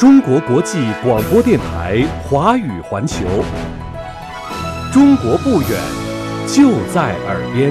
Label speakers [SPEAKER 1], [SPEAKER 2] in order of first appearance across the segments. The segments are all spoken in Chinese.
[SPEAKER 1] 中国国际广播电台华语环球，中国不远，就在耳边。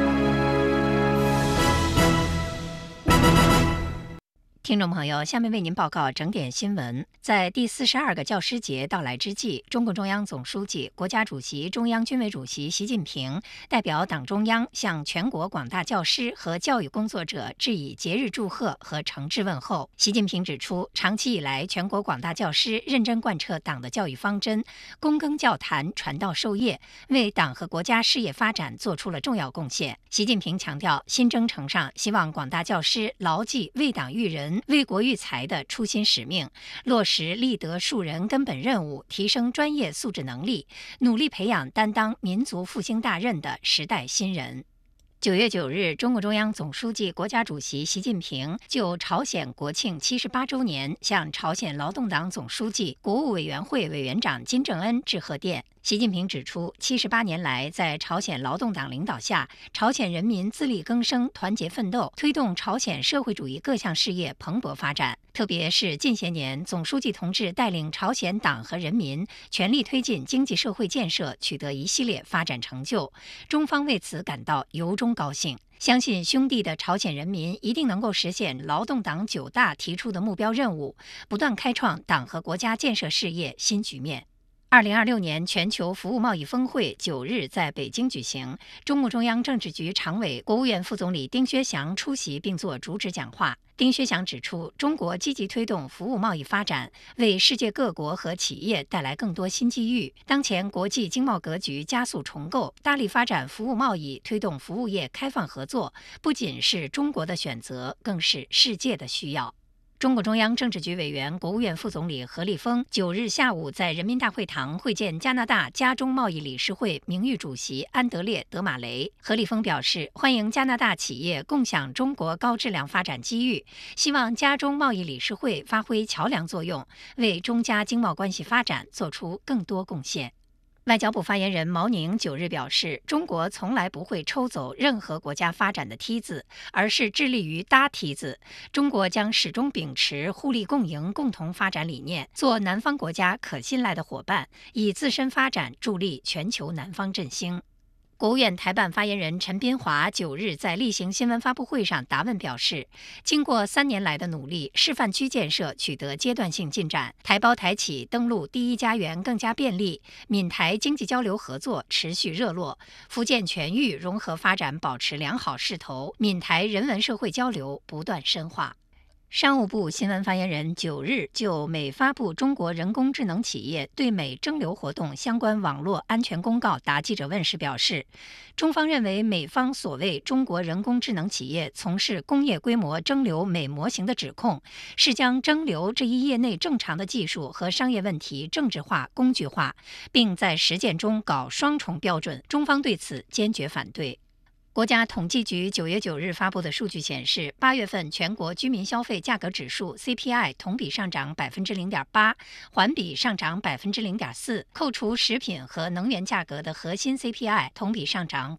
[SPEAKER 2] 听众朋友，下面为您报告整点新闻。在第42个教师节到来之际，中共中央总书记、国家主席、中央军委主席习近平代表党中央向全国广大教师和教育工作者致以节日祝贺和诚挚问候。习近平指出，长期以来，全国广大教师认真贯彻党的教育方针，躬耕教坛，传道授业，为党和国家事业发展做出了重要贡献。习近平强调，新征程上，希望广大教师牢记为党育人、为国育才的初心使命，落实立德树人根本任务，提升专业素质能力，努力培养担当民族复兴大任的时代新人。9月9日，中共中央总书记、国家主席习近平就朝鲜国庆78周年向朝鲜劳动党总书记、国务委员会委员长金正恩致贺电。习近平指出，78年来，在朝鲜劳动党领导下，朝鲜人民自力更生、团结奋斗，推动朝鲜社会主义各项事业蓬勃发展。特别是近些年，总书记同志带领朝鲜党和人民全力推进经济社会建设，取得一系列发展成就，中方为此感到由衷高兴。相信兄弟的朝鲜人民一定能够实现劳动党9大提出的目标任务，不断开创党和国家建设事业新局面。2026年全球服务贸易峰会9日在北京举行，中共中央政治局常委、国务院副总理丁薛祥出席并作主旨讲话。丁薛祥指出，中国积极推动服务贸易发展，为世界各国和企业带来更多新机遇。当前国际经贸格局加速重构，大力发展服务贸易，推动服务业开放合作，不仅是中国的选择，更是世界的需要。中共中央政治局委员、国务院副总理何立峰9日下午在人民大会堂会见加拿大加中贸易理事会名誉主席安德烈·德马雷。何立峰表示，欢迎加拿大企业共享中国高质量发展机遇，希望加中贸易理事会发挥桥梁作用，为中加经贸关系发展做出更多贡献。外交部发言人毛宁9日表示，中国从来不会抽走任何国家发展的梯子，而是致力于搭梯子。中国将始终秉持互利共赢、共同发展理念，做南方国家可信赖的伙伴，以自身发展助力全球南方振兴。国务院台办发言人陈斌华9日在例行新闻发布会上答问表示，经过3年来的努力，示范区建设取得阶段性进展，台胞台企登陆第一家园更加便利，闽台经济交流合作持续热络，福建全域融合发展保持良好势头，闽台人文社会交流不断深化。商务部新闻发言人9日就美发布中国人工智能企业对美征流活动相关网络安全公告答记者问时表示，中方认为美方所谓中国人工智能企业从事工业规模征流美模型的指控，是将征流这一业内正常的技术和商业问题政治化、工具化，并在实践中搞双重标准，中方对此坚决反对。国家统计局9月9日发布的数据显示，8月份全国居民消费价格指数 CPI 同比上涨 0.8%， 环比上涨 0.4%， 扣除食品和能源价格的核心 CPI 同比上涨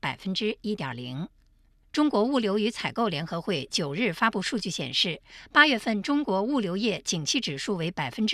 [SPEAKER 2] 1.0%。中国物流与采购联合会9日发布数据显示，8月份中国物流业景气指数为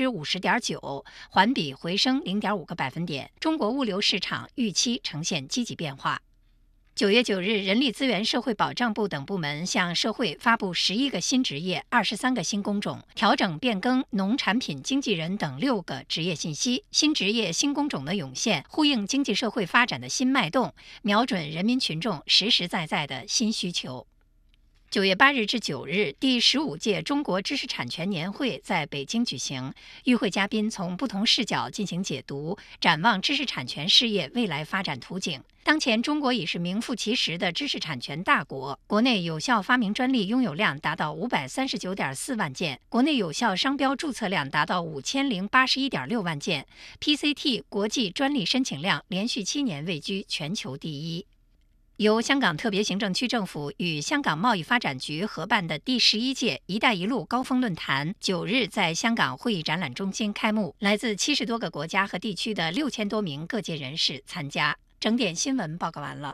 [SPEAKER 2] 50.9%， 环比回升 0.5个百分点，中国物流市场预期呈现积极变化。9月9日，人力资源社会保障部等部门向社会发布11个新职业、23个新工种，调整变更农产品经纪人等6个职业信息。新职业、新工种的涌现，呼应经济社会发展的新脉动，瞄准人民群众实实在在的新需求。9月8日至9日，第15届中国知识产权年会在北京举行。与会嘉宾从不同视角进行解读，展望知识产权事业未来发展图景。当前，中国已是名副其实的知识产权大国，国内有效发明专利拥有量达到539.4万件，国内有效商标注册量达到5081.6万件 ，PCT 国际专利申请量连续7年位居全球第一。由香港特别行政区政府与香港贸易发展局合办的第11届“一带一路”高峰论坛9日在香港会议展览中心开幕，来自70多个国家和地区的6000多名各界人士参加。整点新闻报告完了。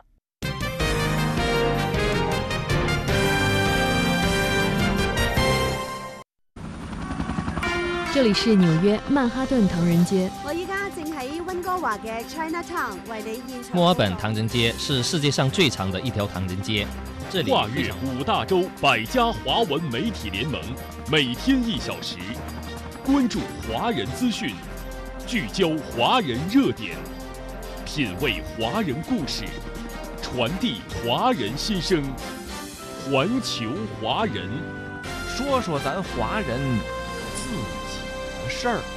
[SPEAKER 3] 这里是纽約曼哈頓唐人街。
[SPEAKER 4] 我依家正喺溫哥華嘅 Chinatown 為你現場。
[SPEAKER 5] 墨爾本唐人街是世界上最長的一條唐人街。這裡
[SPEAKER 1] 跨越5大洲100家華文媒體聯盟，每天1小時，關注華人資訊，聚焦華人熱點，品味華人故事，傳遞華人心聲，環球華人，
[SPEAKER 6] 說說咱華人自己的事兒。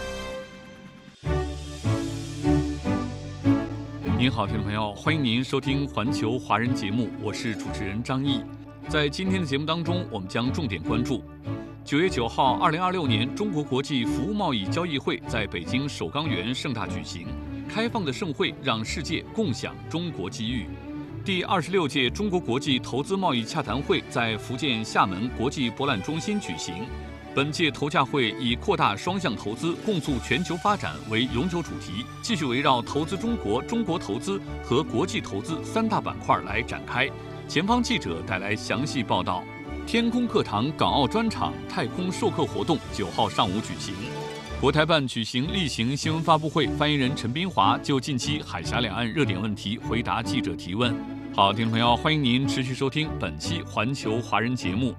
[SPEAKER 7] 您好，听众朋友，欢迎您收听环球华人节目，我是主持人张毅。在今天的节目当中，我们将重点关注9月9号2026年中国国际服务贸易交易会在北京首钢园盛大举行，开放的盛会让世界共享中国机遇。第26届中国国际投资贸易洽谈会在福建厦门国际博览中心举行。本届投洽会以扩大双向投资、共促全球发展为永久主题，继续围绕投资中国、中国投资和国际投资3大板块来展开。前方记者带来详细报道。天空课堂港澳专场太空授课活动9号上午举行。国台办举行例行新闻发布会，发言人陈斌华就近期海峡两岸热点问题回答记者提问。好，听众朋友，欢迎您持续收听本期环球华人节目。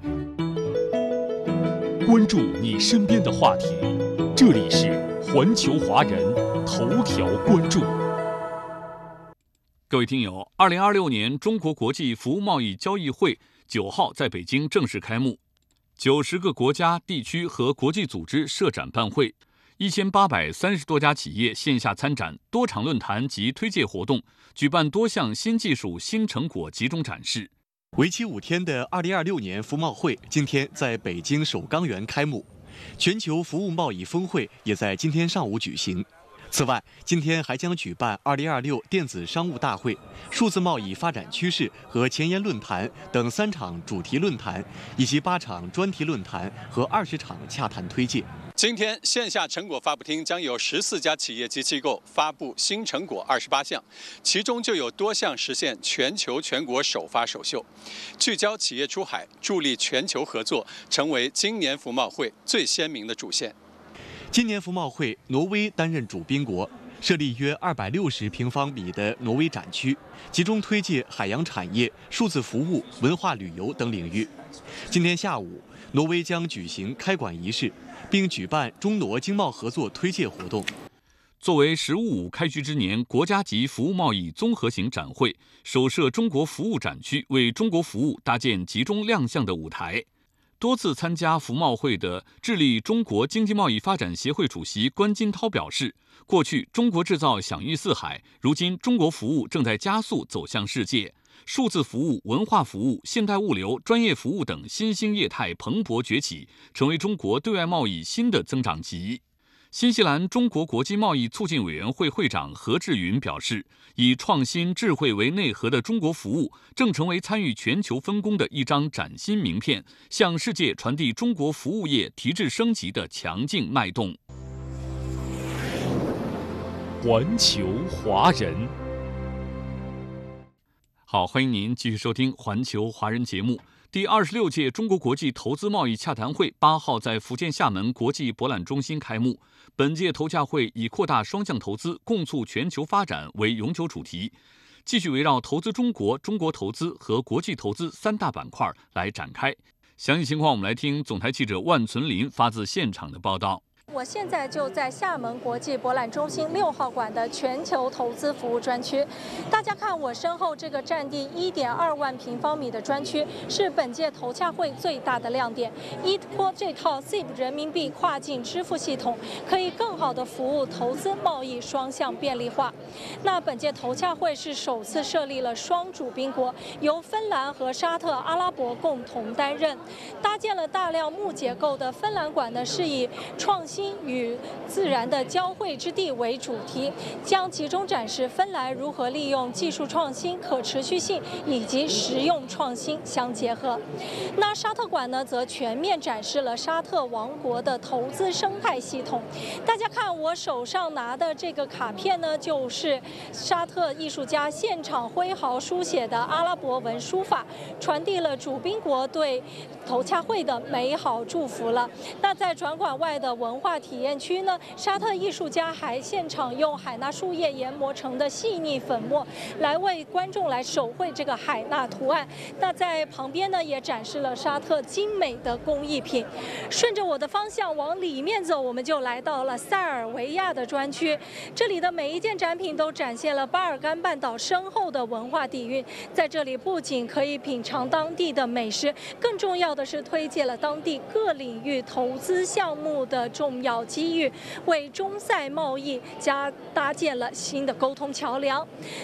[SPEAKER 1] 关注你身边的话题，这里是环球华人头条关注。
[SPEAKER 7] 各位听友，2026年中国国际服务贸易交易会9号在北京正式开幕，90个国家、地区和国际组织设展办会，1830多家企业线下参展，多场论坛及推介活动，举办多项新技术、新成果集中展示。
[SPEAKER 8] 为期5天的2026年服贸会今天在北京首钢园开幕，全球服务贸易峰会也在今天上午举行。此外，今天还将举办2026电子商务大会、数字贸易发展趋势和前沿论坛等3场主题论坛，以及8场专题论坛和20场洽谈推介。
[SPEAKER 9] 今天线下成果发布厅将有14家企业及机构发布新成果28项，其中就有多项实现全球全国首发首秀，聚焦企业出海，助力全球合作，成为今年服贸会最鲜明的主线。
[SPEAKER 8] 今年服贸会，挪威担任主宾国，设立约260平方米的挪威展区，集中推介海洋产业、数字服务、文化旅游等领域。今天下午，挪威将举行开馆仪式，并举办中挪经贸合作推介活动。
[SPEAKER 7] 作为“十五五”开局之年国家级服务贸易综合型展会，首设中国服务展区，为中国服务搭建集中亮相的舞台。多次参加服贸会的智利中国经济贸易发展协会主席关金涛表示，过去中国制造享誉四海，如今中国服务正在加速走向世界。数字服务、文化服务、现代物流、专业服务等新兴业态蓬勃崛起，成为中国对外贸易新的增长极。新西兰中国国际贸易促进委员会会长何志云表示，以创新智慧为内核的中国服务正成为参与全球分工的一张崭新名片，向世界传递中国服务业提质升级的强劲脉动。
[SPEAKER 1] 环球华人，
[SPEAKER 7] 好，欢迎您继续收听环球华人节目。第26届中国国际投资贸易洽谈会8号在福建厦门国际博览中心开幕。本届投洽会以扩大双向投资、共促全球发展为永久主题，继续围绕投资中国、中国投资和国际投资3大板块来展开。详细情况我们来听总台记者万存林发自现场的报道。
[SPEAKER 10] 我现在就在厦门国际博览中心6号馆的全球投资服务专区。大家看我身后这个占地1.2万平方米的专区，是本届投洽会最大的亮点。依托这套 SIP 人民币跨境支付系统，可以更好地服务投资贸易双向便利化。那本届投洽会是首次设立了双主宾国，由芬兰和沙特阿拉伯共同担任。搭建了大量木结构的芬兰馆呢，是以创新与自然的交汇之地为主题，将集中展示芬兰如何利用技术创新、可持续性以及实用创新相结合。那沙特馆呢，则全面展示了沙特王国的投资生态系统。大家看我手上拿的这个卡片呢，就是沙特艺术家现场挥毫书写的阿拉伯文书法，传递了主宾国对投洽会的美好祝福了。那在转馆外的文化化体验区呢，沙特艺术家还现场用海纳树叶研磨成的细腻粉末来为观众来手绘这个海纳图案。那在旁边呢，也展示了沙特精美的工艺品。顺着我的方向往里面走，我们就来到了塞尔维亚的专区。这里的每一件展品都展现了巴尔干半岛深厚的文化底蕴。在这里不仅可以品尝当地的美食，更重要的是推介了当地各领域投资项目的重要机遇，为中塞贸易搭建了新的沟通桥梁。